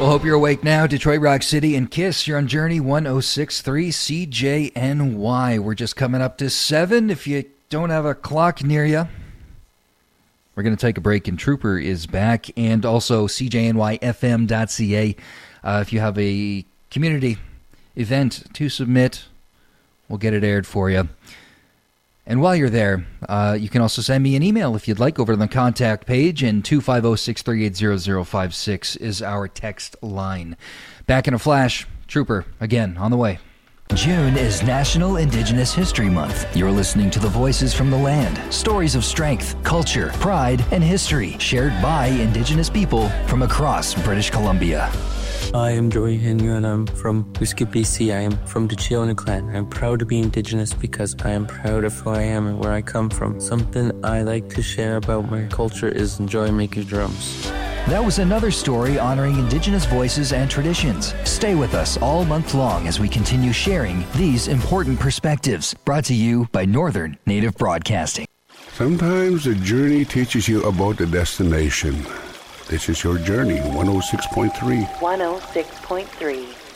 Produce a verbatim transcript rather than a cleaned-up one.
Well, hope you're awake now. Detroit Rock City and Kiss. You're on Journey one oh six point three C J N Y. We're just coming up to seven. If you don't have a clock near you, we're going to take a break, and Trooper is back. And also C J N Y F M dot C A. Uh, if you have a community event to submit, we'll get it aired for you. And while you're there, uh, you can also send me an email if you'd like over to the contact page, and two five zero, six three eight, zero zero five six is our text line. Back in a flash, Trooper, again, on the way. June is National Indigenous History Month. You're listening to the voices from the land, stories of strength, culture, pride, and history shared by Indigenous people from across British Columbia. I am Joey Henry and I'm from Whiskey, B C. I am from the Chiona clan. I'm proud to be Indigenous because I am proud of who I am and where I come from. Something I like to share about my culture is enjoy making drums. That was another story honoring Indigenous voices and traditions. Stay with us all month long as we continue sharing these important perspectives. Brought to you by Northern Native Broadcasting. Sometimes the journey teaches you about the destination. This is your Journey, one oh six point three. one oh six point three.